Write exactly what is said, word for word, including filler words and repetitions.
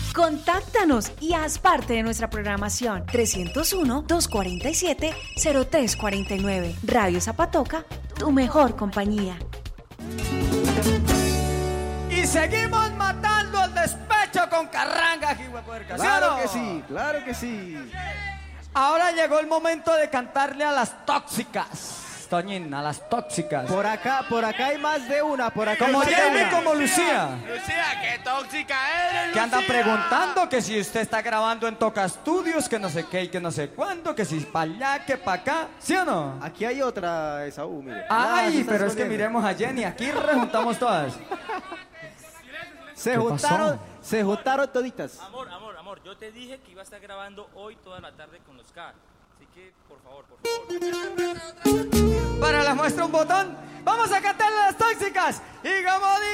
Contáctanos y haz parte de nuestra programación. tres cero uno, dos cuatro siete, cero tres cuatro nueve. Radio Zapatoca, tu mejor compañía. Y seguimos matando el despecho con carranga, jihuepuerca. ¿Sí Claro o no? que sí, claro que sí. Ahora llegó el momento de cantarle a las tóxicas. Toñín, a las tóxicas. Por acá, por acá hay más de una, por acá Como hay más de Jamie, una. como Lucía. Lucía, qué tóxica eres, Que anda Lucía. preguntando que si usted está grabando en Toca Estudios, que no sé qué y que no sé cuándo, que si para allá, que para acá. ¿Sí o no? Aquí hay otra, Esaú, mire. Ah, se Ay, está pero es que escondiendo. miremos a Jenny. Aquí rejuntamos todas. Se ¿Qué juntaron, pasó? se juntaron toditas. Amor, amor, amor, yo te dije que iba a estar grabando hoy toda la tarde con los K. Así que, por favor, por favor. Para la muestra un botón. Vamos a cantarle a las tóxicas. Y como dice...